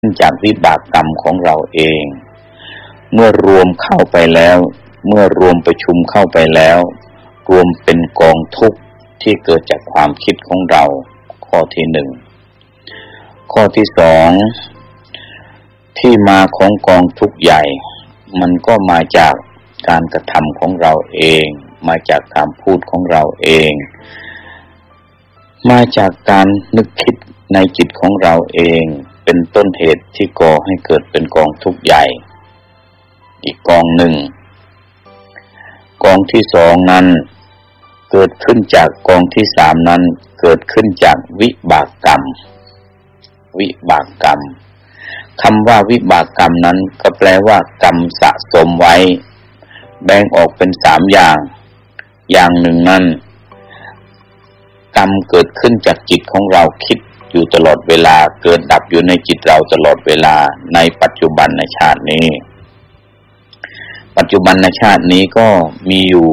จากวิบากกรรมของเราเองเมื่อรวมเข้าไปแล้วเมื่อรวมประชุมเข้าไปแล้วรวมเป็นกองทุกข์ที่เกิดจากความคิดของเราข้อที่หนึ่งข้อที่สองที่มาของกองทุกข์ใหญ่มันก็มาจากการกระทำของเราเองมาจากการพูดของเราเองมาจากการนึกคิดในจิตของเราเองเป็นต้นเหตุที่ก่อให้เกิดเป็นกองทุกข์ใหญ่อีกกองหนึ่งกองที่สองนั้นเกิดขึ้นจากกองที่สามนั้นเกิดขึ้นจากวิบากกรรมวิบากกรรมคำว่าวิบากกรรมนั้นก็แปลว่ากรรมสะสมไว้แบ่งออกเป็นสามอย่างอย่างหนึ่งนั้นกรรมเกิดขึ้นจากจิตของเราคิดอยู่ตลอดเวลาเกิดดับอยู่ในจิตเราตลอดเวลาในปัจจุบันในชาตินี้ปัจจุบันในชาตินี้ก็มีอยู่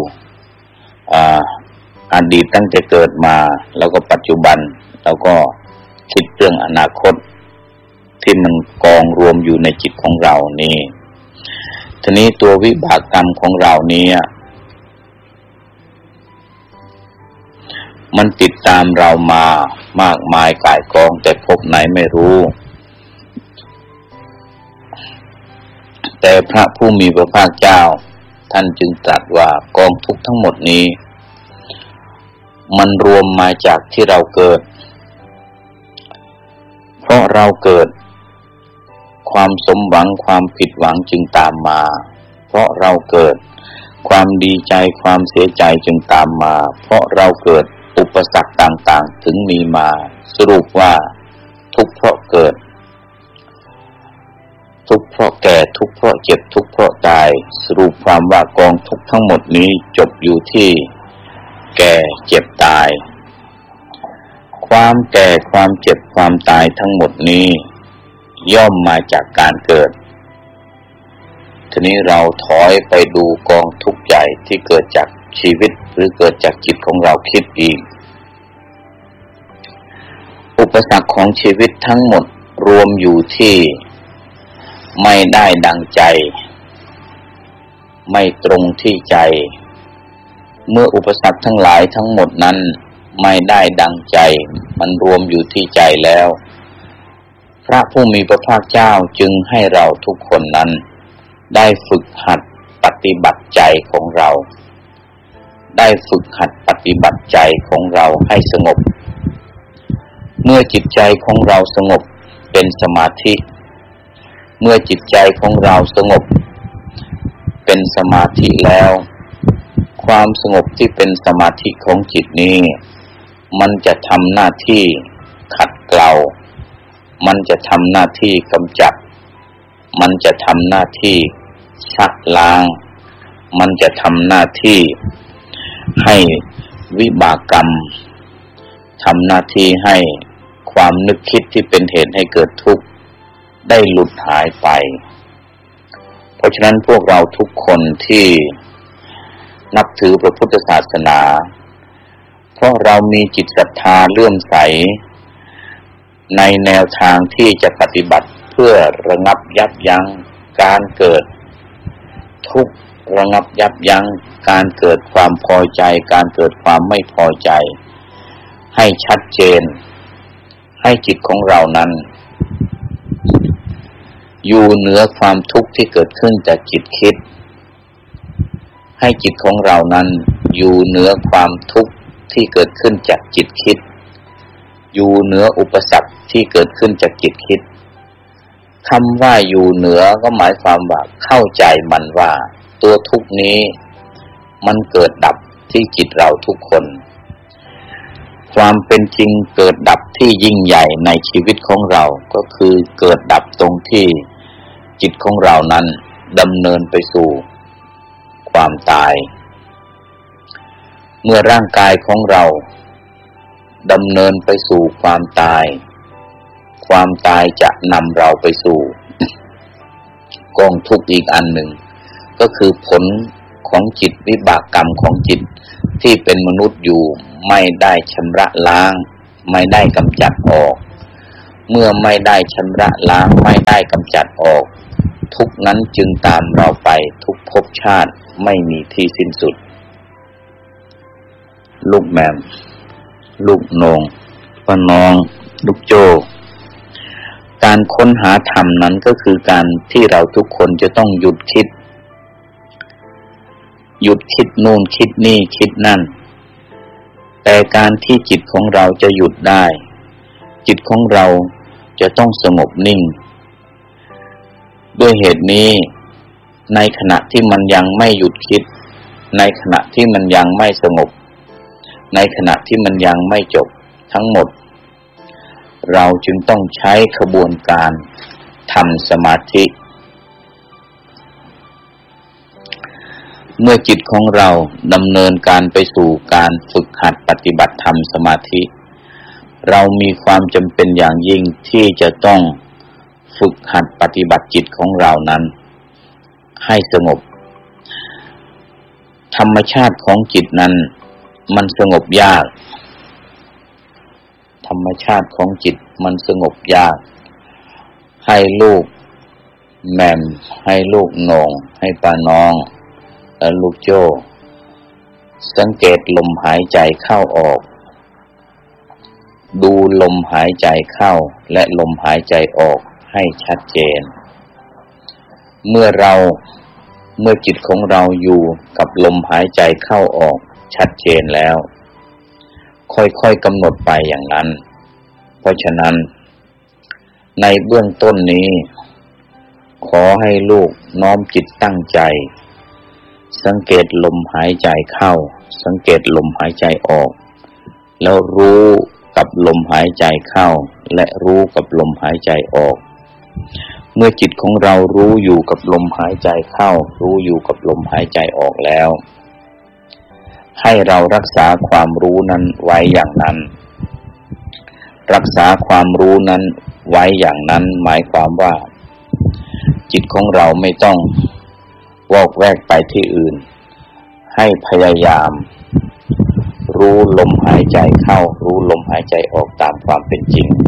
อดีตตั้งแต่เกิดมาแล้วก็ปัจจุบันแล้วก็คิดเรื่องอนาคตที่มันกองรวมอยู่ในจิตของเรานี่ทีนี้ตัววิบากกรรมของเรานี้มันติดตามเรามามากมายก่ายกองแต่พบไหนไม่รู้แต่พระผู้มีพระภาคเจ้าท่านจึงตรัสว่ากองทุกข์ทั้งหมดนี้มันรวมมาจากที่เราเกิดเพราะเราเกิดความสมหวังความผิดหวังจึงตามมาเพราะเราเกิดความดีใจความเสียใจจึงตามมาเพราะเราเกิดอุปสรรคต่างๆถึงมีมาสรุปว่าทุกข์เพราะเกิดทุกข์เพราะแก่ทุกข์เพราะเจ็บทุกข์เพราะตายสรุปความว่ากองทุกข์ทั้งหมดนี้จบอยู่ที่แก่เจ็บตายความแก่ความเจ็บความตายทั้งหมดนี้ย่อมมาจากการเกิดทีนี้เราถอยไปดูกองทุกข์ใหญ่ที่เกิดจากชีวิตหรือเกิดจากจิตของเราคิดอีกอุปสรรคของชีวิตทั้งหมดรวมอยู่ที่ไม่ได้ดังใจไม่ตรงที่ใจเมื่ออุปสรรคทั้งหลายทั้งหมดนั้นไม่ได้ดังใจมันรวมอยู่ที่ใจแล้วพระผู้มีพระภาคเจ้าจึงให้เราทุกคนนั้นได้ฝึกหัดปฏิบัติใจของเราได้ฝึกหัดปฏิบัติใจของเราให้สงบเมื่อจิตใจของเราสงบเป็นสมาธิเมื่อจิตใจของเราสงบเป็นสมาธิแล้วความสงบที่เป็นสมาธิของจิตนี้มันจะทำหน้าที่ขัดเกลามันจะทำหน้าที่กำจัดมันจะทำหน้าที่ชักล้างมันจะทำหน้าที่ให้วิบากกรรมทำหน้าที่ให้ความนึกคิดที่เป็นเหตุให้เกิดทุกข์ได้หลุดหายไปเพราะฉะนั้นพวกเราทุกคนที่นับถือพระพุทธศาสนาเพราะเรามีจิตศรัทธาเลื่อมใสในแนวทางที่จะปฏิบัติเพื่อระงับยับยั้งการเกิดทุกข์ระงับยับยั้งการเกิดความพอใจการเกิดความไม่พอใจให้ชัดเจนให้จิตของเรานั้นอยู่เหนือความทุกข์ที่เกิดขึ้นจากจิตคิดให้จิตของเรานั้นอยู่เหนือความทุกข์ที่เกิดขึ้นจากจิตคิดอยู่เหนืออุปสรรคที่เกิดขึ้นจากจิตคิดคำว่าอยู่เหนือก็หมายความว่าเข้าใจมันว่าตัวทุกข์นี้มันเกิดดับที่จิตเราทุกคนความเป็นจริงเกิดดับที่ยิ่งใหญ่ในชีวิตของเราก็คือเกิดดับตรงที่จิตของเรานั้นดำเนินไปสู่ความตายเมื่อร่างกายของเราดำเนินไปสู่ความตายความตายจะนำเราไปสู่กองทุกข์อีกอันหนึ่งก็คือผลของจิตวิบากกรรมของจิตที่เป็นมนุษย์อยู่ไม่ได้ชำระล้างไม่ได้กำจัดออกเมื่อไม่ได้ชำระล้างไม่ได้กำจัดออกทุกข์นั้นจึงตามเราไปทุกภพชาติไม่มีที่สิ้นสุดลูกแหม่มลูกโหน่งป้าน้องลูกโจ้การค้นหาธรรมนั้นก็คือการที่เราทุกคนจะต้องหยุดคิดนู่นคิดนี่คิดนั่นแต่การที่จิตของเราจะหยุดได้จิตของเราจะต้องสงบนิ่งด้วยเหตุนี้ในขณะที่มันยังไม่หยุดคิดในขณะที่มันยังไม่สงบในขณะที่มันยังไม่จบทั้งหมดเราจึงต้องใช้ขบวนการทำสมาธิเมื่อจิตของเราดำเนินการไปสู่การฝึกหัดปฏิบัติธรรมสมาธิเรามีความจำเป็นอย่างยิ่งที่จะต้องฝึกหัดปฏิบัติจิตของเรานั้นให้สงบธรรมชาติของจิตนั้นมันสงบยากธรรมชาติของจิตมันสงบยากให้ลูกแหม่มให้ลูกโหน่งให้ป้าน้องและลูกโจ้สังเกตลมหายใจเข้าออกดูลมหายใจเข้าและลมหายใจออกให้ชัดเจนเมื่อจิตของเราอยู่กับลมหายใจเข้าออกชัดเจนแล้วค่อยๆกำหนดไปอย่างนั้นเพราะฉะนั้นในเบื้องต้นนี้ขอให้ลูกน้อมจิตตั้งใจสังเกตลมหายใจเข้าสังเกตลมหายใจออกแล้วรู้กับลมหายใจเข้าและรู้กับลมหายใจออกเมื่อจิตของเรารู้อยู่กับลมหายใจเข้ารู้อยู่กับลมหายใจออกแล้วให้เรารักษาความรู้นั้นไว้อย่างนั้นรักษาความรู้นั้นไว้อย่างนั้นหมายความว่าจิตของเราไม่ต้องวอกแวกไปที่อื่นให้พยายามรู้ลมหายใจเข้ารู้ลมหายใจออกตามความเป็นจริง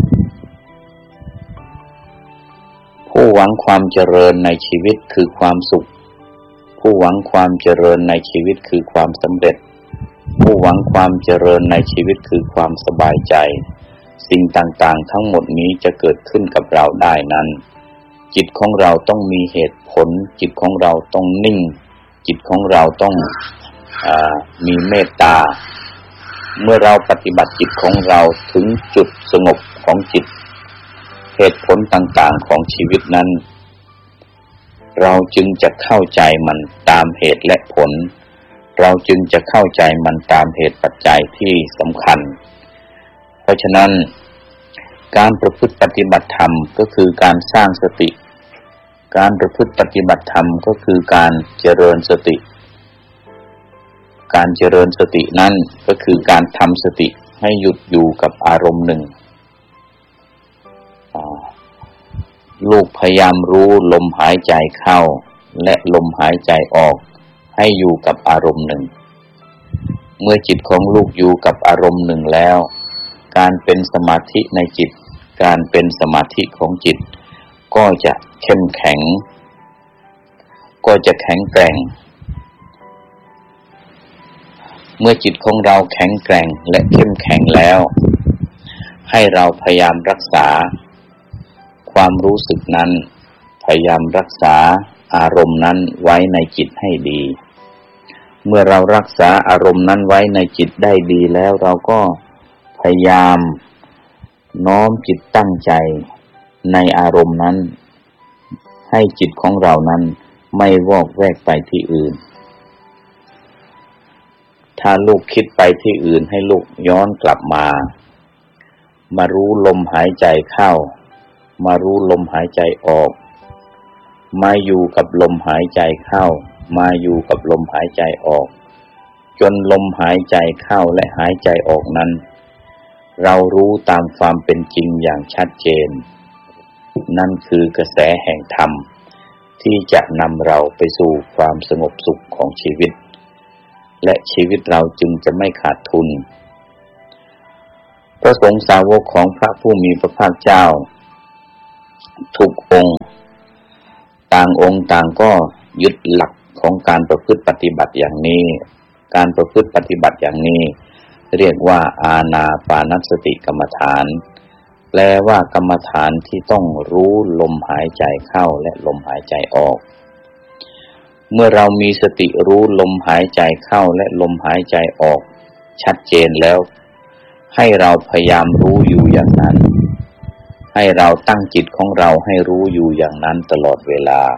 ผู้หวังความเจริญในชีวิตคือความสุขผู้หวังความเจริญในชีวิตคือความสำเร็จผู้หวังความเจริญในชีวิตคือความสบายใจสิ่งต่างๆทั้งหมดนี้จะเกิดขึ้นกับเราได้นั้นจิตของเราต้องมีเหตุผลจิตของเราต้องนิ่งจิตของเราต้องมีเมตตาเมื่อเราปฏิบัติจิตของเราถึงจุดสงบของจิตเหตุผลต่างๆของชีวิตนั้นเราจึงจะเข้าใจมันตามเหตุและผลเราจึงจะเข้าใจมันตามเหตุปัจจัยที่สำคัญเพราะฉะนั้นการประพฤติปฏิบัติธรรมก็คือการสร้างสติการประพฤติปฏิบัติธรรมก็คือการเจริญสติการเจริญสตินั้นก็คือการทำสติให้หยุดอยู่กับอารมณ์หนึ่งลูกพยายามรู้ลมหายใจเข้าและลมหายใจออกให้อยู่กับอารมณ์หนึ่งเมื่อจิตของลูกอยู่กับอารมณ์หนึ่งแล้วการเป็นสมาธิในจิตการเป็นสมาธิของจิตก็จะเข้มแข็งก็จะแข็งแกร่งเมื่อจิตของเราแข็งแกร่งและเข้มแข็งแล้วให้เราพยายามรักษาความรู้สึกนั้นพยายามรักษาอารมณ์นั้นไว้ในจิตให้ดีเมื่อเรารักษาอารมณ์นั้นไว้ในจิตได้ดีแล้วเราก็พยายามน้อมจิตตั้งใจในอารมณ์นั้นให้จิตของเรานั้นไม่วอกแวกไปที่อื่นถ้าลูกคิดไปที่อื่นให้ลูกย้อนกลับมารู้ลมหายใจเข้ามารู้ลมหายใจออกมาอยู่กับลมหายใจเข้ามาอยู่กับลมหายใจออกจนลมหายใจเข้าและหายใจออกนั้นเรารู้ตามความเป็นจริงอย่างชัดเจนนั่นคือกระแสแห่งธรรมที่จะนำเราไปสู่ความสงบสุขของชีวิตและชีวิตเราจึงจะไม่ขาดทุนพระสงฆ์สาวกของพระผู้มีพระภาคเจ้าทุกองค์ต่างก็ยึดหลักของการประพฤติปฏิบัติอย่างนี้การประพฤติปฏิบัติอย่างนี้เรียกว่าอานาปานสติกรรมฐานแปลว่ากรรมฐานที่ต้องรู้ลมหายใจเข้าและลมหายใจออกเมื่อเรามีสติรู้ลมหายใจเข้าและลมหายใจออกชัดเจนแล้วให้เราพยายามรู้อยู่อย่างนั้นให้เราตั้งจิตของเราให้รู้อยู่อย่างนั้นตลอดเวลา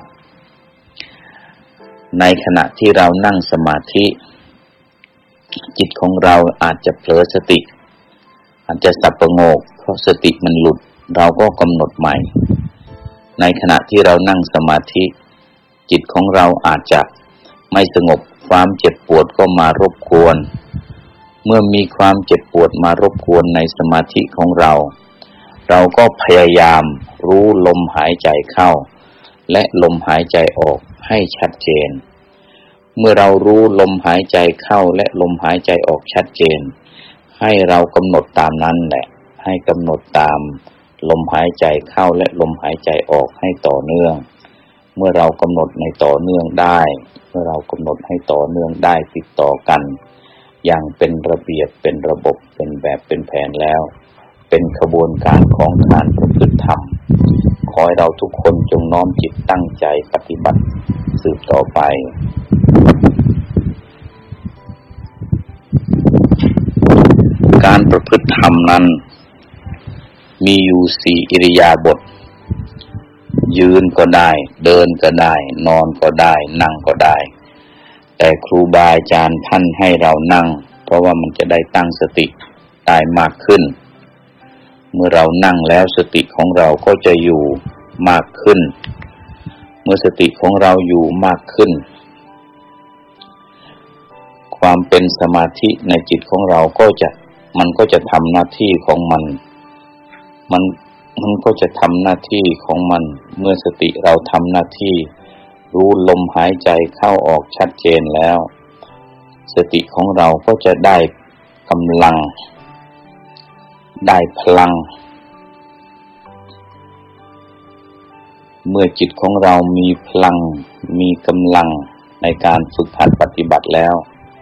ในขณะที่เรานั่งสมาธิจิตของเราอาจจะเผลอสติอาจจะสับประงกเพราะสติมันหลุดเราก็กำหนดใหม่ในขณะที่เรานั่งสมาธิจิตของเราอาจจะไม่สงบความเจ็บปวดก็มารบกวนเมื่อมีความเจ็บปวดมารบกวนในสมาธิของเราก็พยายามรู้ลมหายใจเข้าและลมหายใจออกให้ชัดเจนเมื่อเรารู้ลมหายใจเข้าและลมหายใจออกชัดเจนให้เรากำหนดตามนั้นแหละให้กำหนดตามลมหายใจเข้าและลมหายใจออกให้ต่อเนื่องเมื่อเรากำหนดในต่อเนื่องได้เมื่อเรากำหนดให้ต่อเนื่องได้ติดต่อกันอย่างเป็นระเบียบเป็นระบบเป็นแบบเป็นแผนแล้วเป็นขบวนการของการประพฤติธรรมขอให้เราทุกคนจงน้อมจิตตั้งใจปฏิบัติสืบต่อไปการประพฤติธรรมนั้นมีอยู่4อิริยาบถยืนก็ได้เดินก็ได้นอนก็ได้นั่งก็ได้แต่ครูบาอาจารย์ท่านให้เรานั่งเพราะว่ามันจะได้ตั้งสติได้มากขึ้นเมื่อเรานั่งแล้วสติของเราก็จะอยู่มากขึ้นเมื่อสติของเราอยู่มากขึ้นความเป็นสมาธิในจิตของเราก็จะทำหน้าที่ของมันก็จะทำหน้าที่ของมันเมื่อสติเราทำหน้าที่รู้ลมหายใจเข้าออกชัดเจนแล้วสติของเราก็จะได้กำลังได้พลังเมื่อจิตของเรามีพลังมีกำลังในการฝึกหัดปฏิบัติแล้ว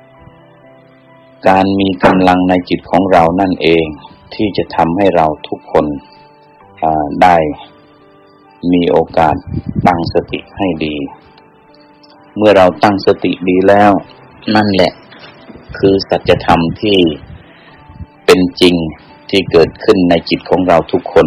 การมีกำลังในจิตของเรานั่นเองที่จะทำให้เราทุกคนได้มีโอกาสตั้งสติให้ดีเมื่อเราตั้งสติดีแล้วนั่นแหละคือสัจธรรมที่เป็นจริงที่เกิดขึ้นในจิตของเราทุกคน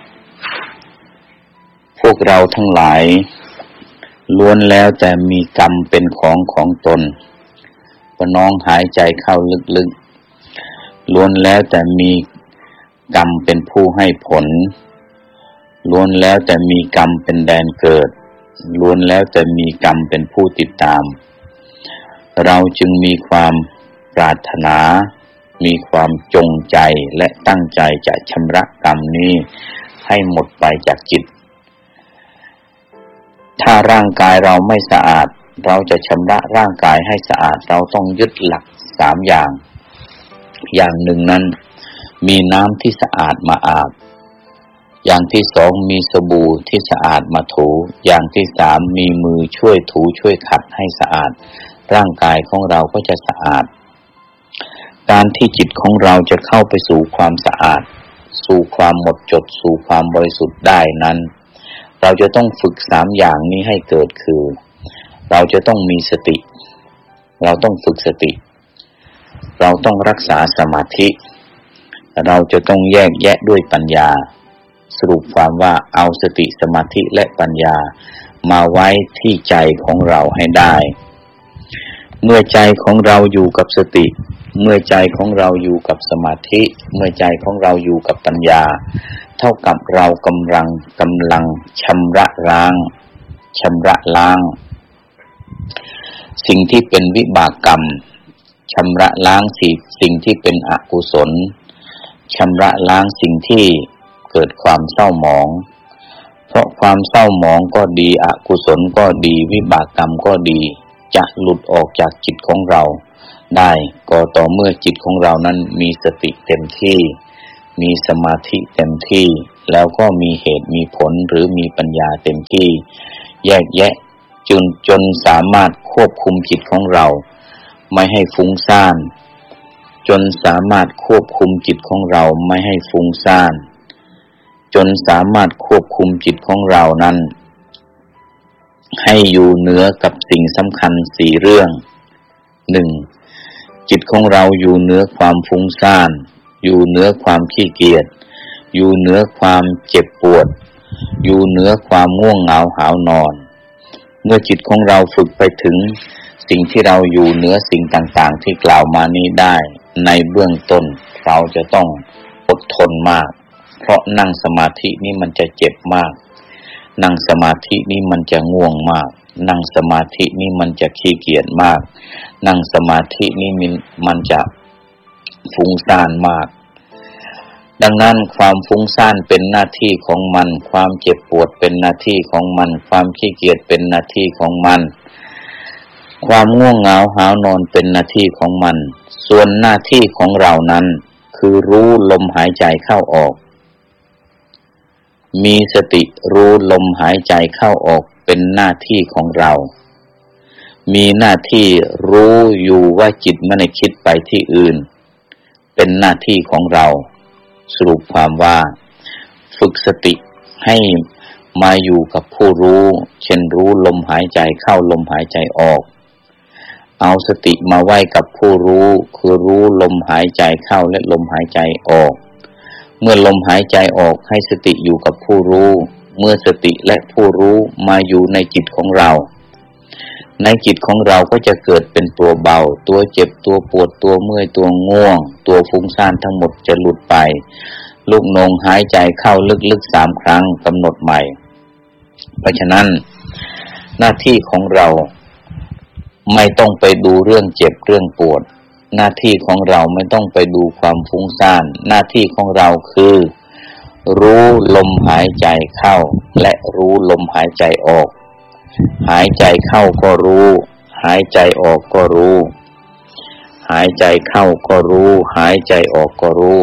พวกเราทั้งหลายล้วนแล้วแต่มีกรรมเป็นของตนพอน้องหายใจเข้าลึกๆล้วนแล้วแต่มีกรรมเป็นผู้ให้ผลล้วนแล้วแต่มีกรรมเป็นแดนเกิดล้วนแล้วแต่มีกรรมเป็นผู้ติดตามเราจึงมีความปรารถนามีความจงใจและตั้งใจจะชำระกรรมนี้ให้หมดไปจากจิตถ้าร่างกายเราไม่สะอาดเราจะชำระร่างกายให้สะอาดเราต้องยึดหลัก3อย่างหนึ่งนั้นมีน้ำที่สะอาดมาอาบอย่างที่2มีสบู่ที่สะอาดมาถูอย่างที่3มีมือช่วยถูช่วยขัดให้สะอาดร่างกายของเราก็จะสะอาดการที่จิตของเราจะเข้าไปสู่ความสะอาดสู่ความหมดจดสู่ความบริสุทธิ์ได้นั้นเราจะต้องฝึก3อย่างนี้ให้เกิดคือเราจะต้องมีสติเราต้องฝึกสติเราต้องรักษาสมาธิเราจะต้องแยกแยะด้วยปัญญาสรุปความว่าเอาสติสมาธิและปัญญามาไว้ที่ใจของเราให้ได้เมื่อใจของเราอยู่กับสติเมื่อใจของเราอยู่กับสมาธิเมื่อใจของเราอยู่กับปัญญาเท่ากับเรากำลังชำระล้างสิ่งที่เป็นวิบากกรรมชำระล้างสิ่งที่เป็นอกุศลชำระล้างสิ่งที่เกิดความเศร้าหมองเพราะความเศร้าหมองก็ดีอกุศลก็ดีวิบากกรรมก็ดีจะหลุดออกจากจิตของเราได้ก็ต่อเมื่อจิตของเรานั้นมีสติเต็มที่มีสมาธิเต็มที่แล้วก็มีเหตุมีผลหรือมีปัญญาเต็มที่แยกแยะจนสามารถควบคุมจิตของเราไม่ให้ฟุ้งซ่านจนสามารถควบคุมจิตของเราไม่ให้ฟุ้งซ่านจนสามารถควบคุมจิตของเรานั้นให้อยู่เหนือกับสิ่งสำคัญ4เรื่อง 1. จิตของเราอยู่เหนือความฟุ้งซ่านอยู่เหนือความขี้เกียจอยู่เหนือความเจ็บปวดอยู่เหนือความง่วงเหงาหาวนอนเมื่อจิตของเราฝึกไปถึงสิ่งที่เราอยู่เหนือสิ่งต่างๆที่กล่าวมานี้ได้ในเบื้องต้นเราจะต้องอดทนมากเพราะนั่งสมาธินี่มันจะเจ็บมากนั่งสมาธินี่มันจะง่วงมากนั่งสมาธินี่มันจะขี้เกียจมากนั่งสมาธินี่มันจะฟุ้งซ่านมากดังนั้นความฟุ้งซ่านเป็นหน้าที่ของมันความเจ็บปวดเป็นหน้าที่ของมันความขี้เกียจเป็นหน้าที่ของมันความง่วงเหงาหาวนอนเป็นหน้าที่ของมันส่วนหน้าที่ของเรานั้นคือรู้ลมหายใจเข้าออกมีสติรู้ลมหายใจเข้าออกเป็นหน้าที่ของเรามีหน้าที่รู้อยู่ว่าจิตไม่ได้คิดไปที่อื่นเป็นหน้าที่ของเราสรุปความว่าฝึกสติให้มาอยู่กับผู้รู้เช่นรู้ลมหายใจเข้าลมหายใจออกเอาสติมาไว้กับผู้รู้คือรู้ลมหายใจเข้าและลมหายใจออกเมื่อลมหายใจออกให้สติอยู่กับผู้รู้เมื่อสติและผู้รู้มาอยู่ในจิตของเราในจิตของเราก็จะเกิดเป็นตัวเบาตัวเจ็บตัวปวดตัวเมื่อยตัวง่วงตัวฟุ้งซ่านทั้งหมดจะหลุดไปลูกนงหายใจเข้าลึกๆ3ครั้งกำหนดใหม่เพราะฉะนั้นหน้าที่ของเราไม่ต้องไปดูเรื่องเจ็บเรื่องปวดหน้าที่ของเราไม่ต้องไปดูความฟุ้งซ่านหน้าที่ของเราคือรู้ลมหายใจเข้าและรู้ลมหายใจออกหายใจเข้าก็รู้หายใจออกก็รู้หายใจเข้าก็รู้หายใจออกก็รู้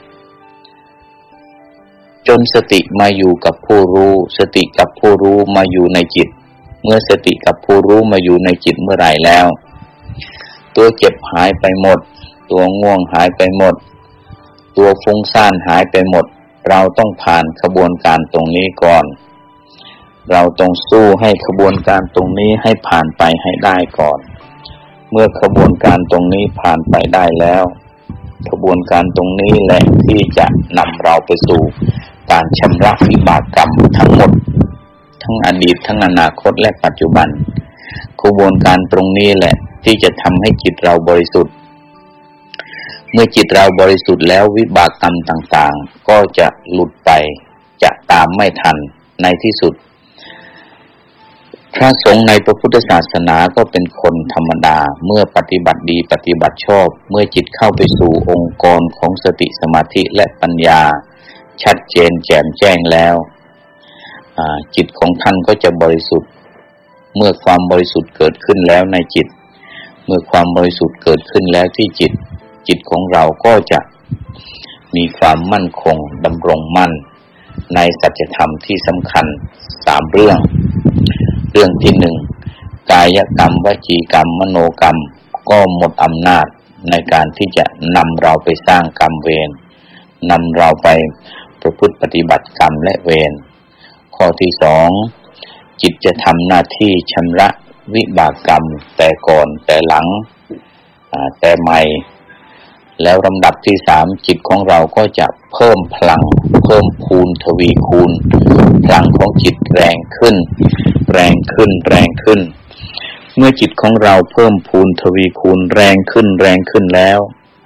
จนสติมาอยู่กับผู้รู้สติกับผู้รู้มาอยู่ในจิตเมื่อสติกับผู้รู้มาอยู่ในจิตเมื่อไหร่แล้วตัวเจ็บหายไปหมดตัวง่วงหายไปหมดตัวฟุ้งซ่านหายไปหมดเราต้องผ่านขบวนการตรงนี้ก่อนเราต้องสู้ให้ขบวนการตรงนี้ให้ผ่านไปให้ได้ก่อนเมื่อขบวนการตรงนี้ผ่านไปได้แล้วขบวนการตรงนี้แหละที่จะนำเราไปสู่การชำระวิบากกรรมทั้งหมดทั้งอดีตทั้งอนาคตและปัจจุบันขบวนการตรงนี้แหละที่จะทำให้จิตเราบริสุทธิ์เมื่อจิตเราบริสุทธิ์แล้ววิบากกรรมต่างๆก็จะหลุดไปจะตามไม่ทันในที่สุดพระสงฆ์ในพระพุทธศาสนาก็เป็นคนธรรมดาเมื่อปฏิบัติดีปฏิบัติชอบเมื่อจิตเข้าไปสู่องค์กรของสติสมาธิและปัญญาชัดเจนแจ่มแจ้งแล้วจิตของท่านก็จะบริสุทธิ์เมื่อความบริสุทธิ์เกิดขึ้นแล้วในจิตเมื่อความบริสุทธิ์เกิดขึ้นแล้วที่จิตของเราก็จะมีความมั่นคงดำรงมั่นในสัจธรรมที่สำคัญ3เรื่องที่1กายกรรมวจีกรรมมโนกรรมก็หมดอำนาจในการที่จะนำเราไปสร้างกรรมเวรนำเราไปประพฤติปฏิบัติกรรมและเวรข้อที่2จิตจะทำหน้าที่ชำระวิบากกรรมแต่ก่อนแต่หลังแต่ใหม่แล้วลำดับที่3จิตของเราก็จะเพิ่มพลังเพิ่มพูนทวีคูณพลังของจิตแรงขึ้นเมื่อจิตของเราเพิ่มพูนทวีคูณแรงขึ้นแล้ว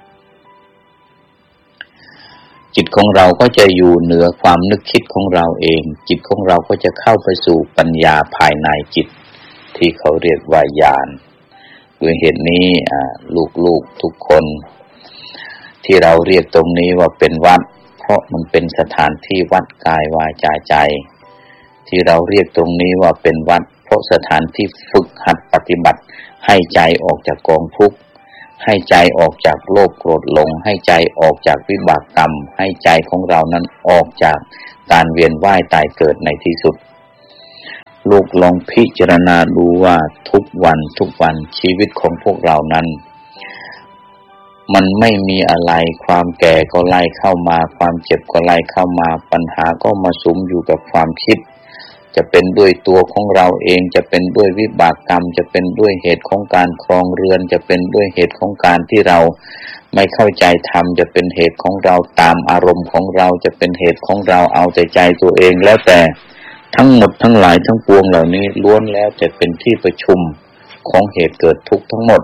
จิตของเราก็จะอยู่เหนือความนึกคิดของเราเองจิตของเราก็จะเข้าไปสู่ปัญญาภายในจิตที่เขาเรียกว่าญาณด้วยเหตุนี้ลูกๆทุกคนที่เราเรียกตรงนี้ว่าเป็นวัดเพราะมันเป็นสถานที่วัดกายวาจาใจที่เราเรียกตรงนี้ว่าเป็นวัดเพราะสถานที่ฝึกหัดปฏิบัติให้ใจออกจากกองทุกข์ให้ใจออกจากโลภโกรธหลงให้ใจออกจากวิบากกรรมให้ใจของเรานั้นออกจากการเวียนว่ายตายเกิดในที่สุดลูกลองพิจารณาดูว่าทุกวันชีวิตของพวกเรานั้นมันไม่มีอะไรความแก่ก็ไล่เข้ามาความเจ็บก็ไล่เข้ามาปัญหาก็มาสุมอยู่กับความคิดจะเป็นด้วยตัวของเราเองจะเป็นด้วยวิบากกรรมจะเป็นด้วยเหตุของการครองเรือนจะเป็นด้วยเหตุของการที่เราไม่เข้าใจธรรมจะเป็นเหตุของเราตามอารมณ์ของเราจะเป็นเหตุของเราเอาแต่ใจตัวเองแล้วแต่ทั้งหมดทั้งหลายทั้งปวงเหล่านี้ล้วนแล้วจะเป็นที่ประชุมของเหตุเกิดทุกข์ทั้งหมด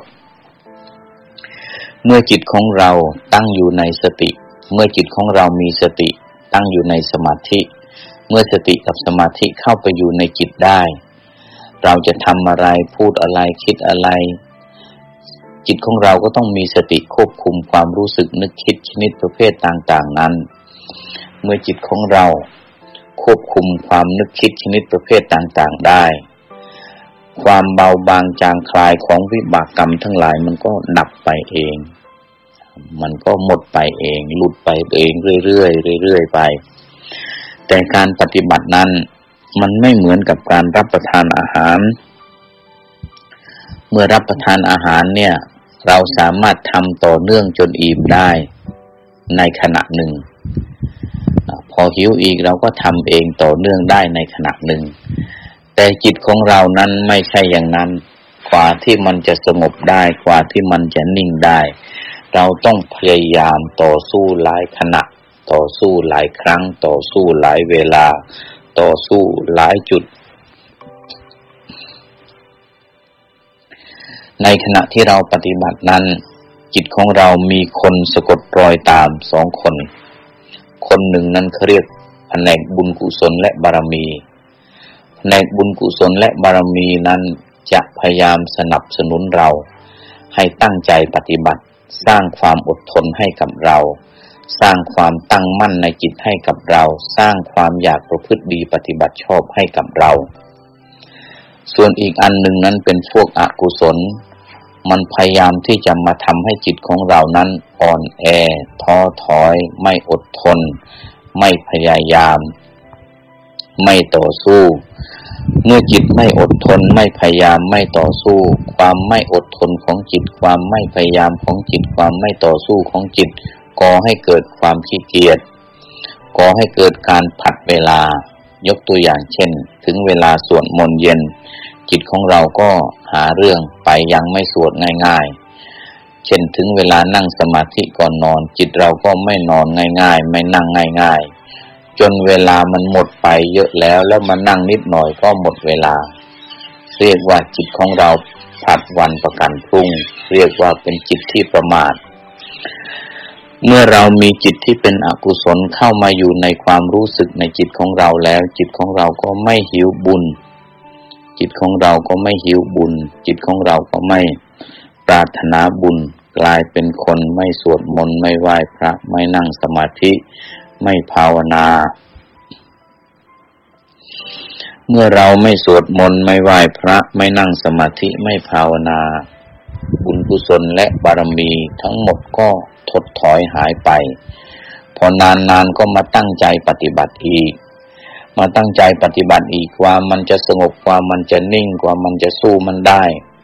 เมื่อจิตของเราตั้งอยู่ในสติเมื่อจิตของเรามีสติตั้งอยู่ในสมาธิเมื่อสติกับสมาธิเข้าไปอยู่ในจิตได้เราจะทำอะไรพูดอะไรคิดอะไรจิตของเราก็ต้องมีสติควบคุมความรู้สึกนึกคิดชนิดประเภทต่างๆนั้นเมื่อจิตของเราควบคุมความนึกคิดชนิดประเภทต่างๆได้ความเบาบางจางคลายของวิบากกรรมทั้งหลายมันก็ดับไปเองมันก็หมดไปเองหลุดไปเองเรื่อยๆไปแต่การปฏิบัตินั้นมันไม่เหมือนกับการรับประทานอาหารเมื่อรับประทานอาหารเนี่ยเราสามารถทำต่อเนื่องจนอิ่มได้ในขณะหนึ่งพอหิวอีกเราก็ทำเองต่อเนื่องได้ในขณะหนึ่งแต่จิตของเรานั้นไม่ใช่อย่างนั้นกว่าที่มันจะสงบได้กว่าที่มันจะนิ่งได้เราต้องพยายามต่อสู้หลายขณะต่อสู้หลายครั้งต่อสู้หลายเวลาต่อสู้หลายจุดในขณะที่เราปฏิบัตินั้นจิตของเรามีคนสะกดรอยตาม2 คนคนหนึ่งนั้นเขาเรียกแผนกบุญกุศลและบารมีแผนกบุญกุศลและบารมีนั้นจะพยายามสนับสนุนเราให้ตั้งใจปฏิบัติสร้างความอดทนให้กับเราสร้างความตั้งมั่นในจิตให้กับเราสร้างความอยากประพฤติดีปฏิบัติชอบให้กับเราส่วนอีกอันหนึ่งนั้นเป็นพวกอกุศลมันพยายามที่จะมาทำให้จิตของเรานั้นอ่อนแอท้อถอยไม่อดทนไม่พยายามไม่ต่อสู้เมื่อจิตไม่อดทนไม่พยายามไม่ต่อสู้ความไม่อดทนของจิตความไม่พยายามของจิตความไม่ต่อสู้ของจิตก่อให้เกิดความขี้เกียจก่อให้เกิดการผัดเวลายกตัวอย่างเช่นถึงเวลาสวดมนต์เย็นจิตของเราก็หาเรื่องไปยังไม่สวดง่ายๆเช่นถึงเวลานั่งสมาธิก่อนนอนจิตเราก็ไม่นอนง่ายๆไม่นั่งง่ายๆจนเวลามันหมดไปเยอะแล้วมานั่งนิดหน่อยก็หมดเวลาเรียกว่าจิตของเราผัดวันประกันพรุ่งเรียกว่าเป็นจิตที่ประมาทเมื่อเรามีจิตที่เป็นอกุศลเข้ามาอยู่ในความรู้สึกในจิตของเราแล้วจิตของเราก็ไม่หิวบุญจิตของเราก็ไม่หิวบุญจิตของเราก็ไม่ปรารถนาบุญกลายเป็นคนไม่สวดมนต์ไม่ไหว้พระไม่นั่งสมาธิไม่ภาวนาเมื่อเราไม่สวดมนต์ไม่ไหว้พระไม่นั่งสมาธิไม่ภาวนาบุญกุศลและบารมีทั้งหมดก็ถดถอยหายไปพอนานๆก็มาตั้งใจปฏิบัติอีกมาตั้งใจปฏิบัติอีกความมันจะสงบความมันจะนิ่งความมันจะสู้มันได้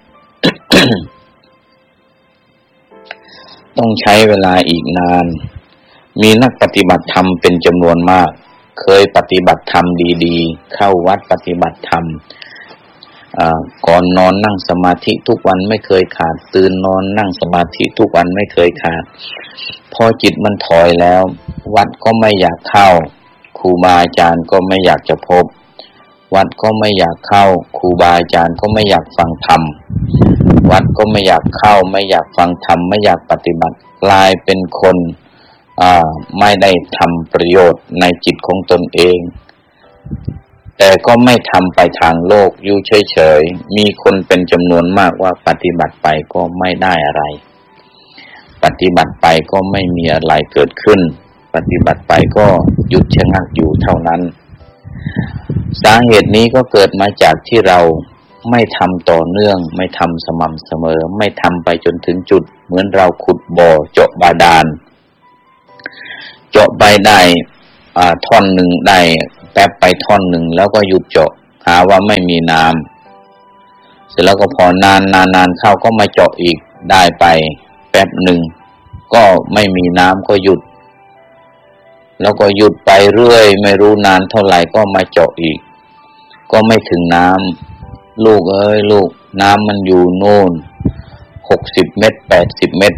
ต้องใช้เวลาอีกนานมีนักปฏิบัติธรรมเป็นจำนวนมากเคยปฏิบัติธรรมดีๆเข้าวัดปฏิบัติธรรมก่อนนอนนั่งสมาธิทุกวันไม่เคยขาดตื่นนอนนั่งสมาธิทุกวันไม่เคยขาดพอจิตมันถอยแล้ววัดก็ไม่อยากเข้าครูบาอาจารย์ก็ไม่อยากจะพบวัดก็ไม่อยากเข้าครูบาอาจารย์ก็ไม่อยากฟังธรรมวัดก็ไม่อยากเข้าไม่อยากฟังธรรมไม่อยากปฏิบัติกลายเป็นคนไม่ได้ทำประโยชน์ในจิตของตนเองแต่ก็ไม่ทำไปทางโลกอยู่เฉยๆมีคนเป็นจำนวนมากว่าปฏิบัติไปก็ไม่ได้อะไรปฏิบัติไปก็ไม่มีอะไรเกิดขึ้นปฏิบัติไปก็หยุดชะงักอยู่เท่านั้นสาเหตุนี้ก็เกิดมาจากที่เราไม่ทำต่อเนื่องไม่ทำสม่ำเสมอไม่ทำไปจนถึงจุดเหมือนเราขุดบ่อเจาะบาดาลเจาะไปได้ท่อนหนึ่งได้แป๊บไปท่อนหนึ่งแล้วก็หยุดเจาะหาว่าไม่มีน้ำเสร็จแล้วก็พอนานเข้าก็มาเจาะอีกได้ไปแป๊บหนึ่งก็ไม่มีน้ำก็หยุดแล้วก็หยุดไปเรื่อยไม่รู้นานเท่าไหร่ก็มาเจาะอีกก็ไม่ถึงน้ำลูกเอ้ยลูกน้ำมันอยู่โน่น60 เมตร80 เมตร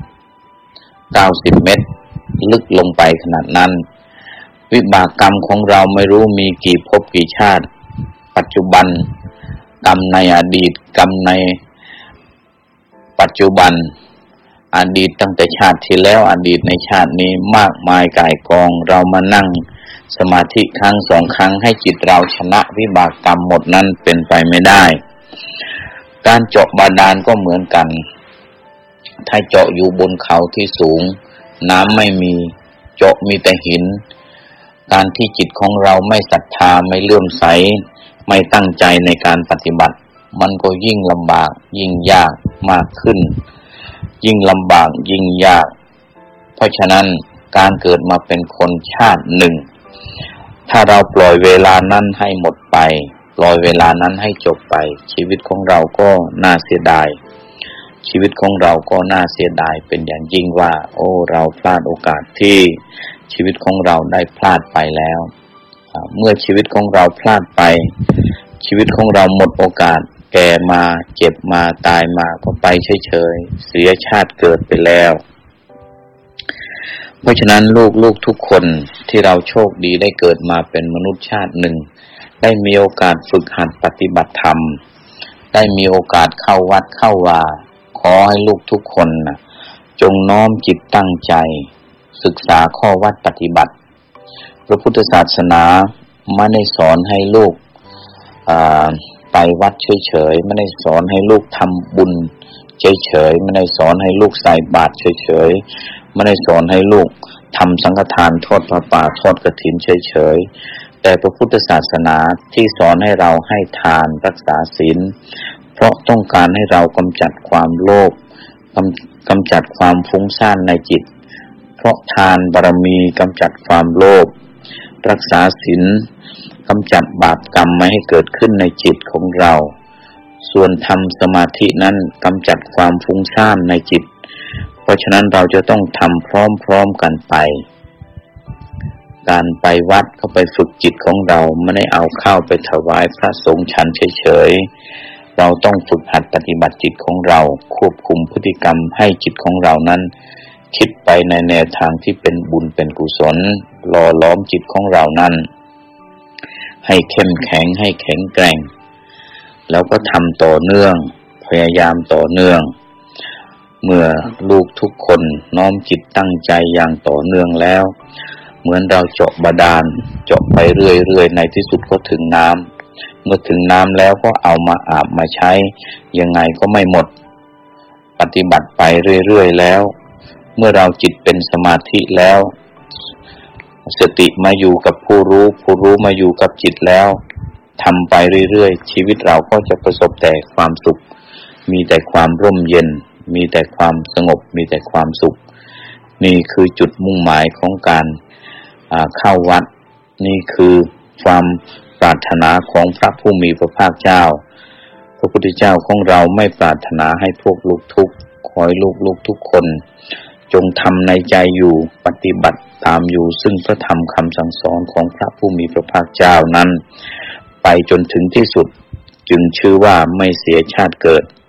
90 เมตรลึกลงไปขนาดนั้นวิบากกรรมของเราไม่รู้มีกี่ภพกี่ชาติปัจจุบันกรรมในอดีตกรรมในปัจจุบันอดีตตั้งแต่ชาติที่แล้วอดีตในชาตินี้มากมายก่ายกองเรามานั่งสมาธิครั้ง2 ครั้งให้จิตเราชนะวิบากกรรมหมดนั้นเป็นไปไม่ได้การเจาะบาดาลก็เหมือนกันถ้าเจาะอยู่บนเขาที่สูงน้ำไม่มีเจาะมีแต่หินการที่จิตของเราไม่ศรัทธาไม่เลื่อมใสไม่ตั้งใจในการปฏิบัติมันก็ยิ่งลำบากยิ่งยากมากขึ้นยิ่งลำบากยิ่งยากเพราะฉะนั้นการเกิดมาเป็นคนชาติหนึ่งถ้าเราปล่อยเวลานั้นให้หมดไปปล่อยเวลานั้นให้จบไปชีวิตของเราก็น่าเสียดายชีวิตของเราก็น่าเสียดายเป็นอย่างยิ่งว่าโอ้เราพลาดโอกาสที่ชีวิตของเราได้พลาดไปแล้วเมื่อชีวิตของเราพลาดไปชีวิตของเราหมดโอกาสแก่มาเจ็บมาตายมาก็ไปเฉยๆเสียชาติเกิดไปแล้วเพราะฉะนั้นลูกทุกคนที่เราโชคดีได้เกิดมาเป็นมนุษย์ชาติหนึ่งได้มีโอกาสฝึกหัดปฏิบัติธรรมได้มีโอกาสเข้าวัดเข้าวาขอให้ลูกทุกคนจงน้อมจิตตั้งใจศึกษาข้อวัดปฏิบัติพระพุทธศาสนาไม่ได้สอนให้ลูกไปวัดเฉยๆไม่ได้สอนให้ลูกทำบุญเฉยๆไม่ได้สอนให้ลูกใส่บาตรเฉยๆไม่ได้สอนให้ลูกทำสังฆทานทอดผ้าป่าทอดกฐินเฉยๆแต่พระพุทธศาสนาที่สอนให้เราให้ทานรักษาศีลเพราะต้องการให้เรากำจัดความโลภกำจัดความฟุ้งซ่านในจิตเพราะทานบารมีกำจัดความโลภรักษาศีลกำจัดบาปกรรมไม่ให้เกิดขึ้นในจิตของเราส่วนทำสมาธินั้นกำจัดความฟุ้งซ่านในจิตเพราะฉะนั้นเราจะต้องทำพร้อมๆกันไปการไปวัดก็ไปฝึกจิตของเราไม่ได้เอาข้าวไปถวายพระสงฆ์ฉันเฉยๆเราต้องฝึกหัดปฏิบัติจิตของเราควบคุมพฤติกรรมให้จิตของเรานั้นคิดไปในแนวทางที่เป็นบุญเป็นกุศลหล่อล้อมจิตของเรานั้นให้เข้มแข็งให้แข็งแกร่งแล้วก็ทำต่อเนื่องพยายามต่อเนื่องเมื่อลูกทุกคนน้อมจิตตั้งใจอย่างต่อเนื่องแล้วเหมือนเราเจาะบาดาลเจาะไปเรื่อยๆในที่สุดก็ถึงน้ำเมื่อถึงน้ำแล้วก็เอามาอาบมาใช้ยังไงก็ไม่หมดปฏิบัติไปเรื่อยๆแล้วเมื่อเราจิตเป็นสมาธิแล้วสติมาอยู่กับผู้รู้มาอยู่กับจิตแล้วทำไปเรื่อยๆชีวิตเราก็จะประสบแต่ความสุขมีแต่ความร่มเย็นมีแต่ความสงบมีแต่ความสุขนี่คือจุดมุ่งหมายของการเข้าวัดนี่คือความปรารถนาของพระผู้มีพระภาคเจ้าพระพุทธเจ้าของเราไม่ปรารถนาให้พวกลูกทุกข์ขอให้ลูกทุกคนจงทำในใจอยู่ปฏิบัติตามอยู่ซึ่งพระธรรมคำสั่งสอนของพระผู้มีพระภาคเจ้านั้นไปจนถึงที่สุดจึงชื่อว่าไม่เสียชาติเกิด